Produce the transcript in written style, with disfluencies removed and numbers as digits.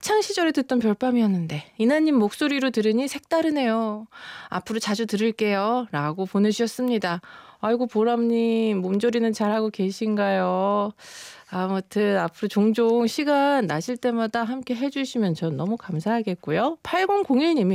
학창시절에 듣던 별밤이었는데 이나님 목소리로 들으니 색다르네요. 앞으로 자주 들을게요. 라고 보내주셨습니다. 아이고 보람님 몸조리는 잘하고 계신가요? 아무튼 앞으로 종종 시간 나실 때마다 함께 해주시면 전 너무 감사하겠고요. 8001님이